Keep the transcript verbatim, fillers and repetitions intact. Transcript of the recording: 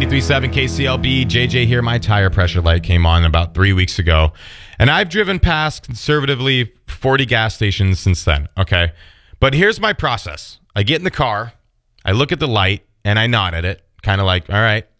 ninety-three point seven K C L B. J J here. My tire pressure light came on about three weeks ago. And I've driven past conservatively forty gas stations since then. Okay. But here's my process. I get in the car, I look at the light, and I nod at it. Kind of like, all right,